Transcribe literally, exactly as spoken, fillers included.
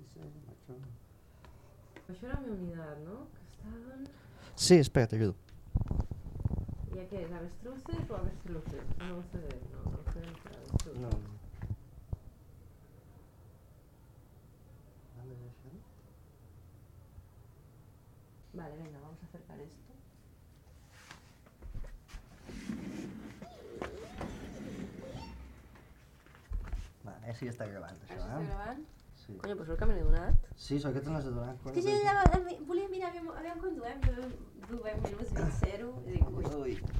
sé, macho. Això era mi unidad, ¿no? Que estaven... Sí, espera, t'ajudo. ¿Ya qué es? ¿Avestruces o avestruces? No ho sé, no, no sé entre avestruces. No. ¿Dónde es eso? Vale, venga, vamos a acercar esto. Vale, sí està gravant, això, Això està eh? gravant? Sí. Coño, pues sort que me n'he donat. Sí, sort que te n'has adonat. És que jo ja volia mirar, aviam, aviam quan duem, duem minuts, vint zero, i dic, ui. Ui.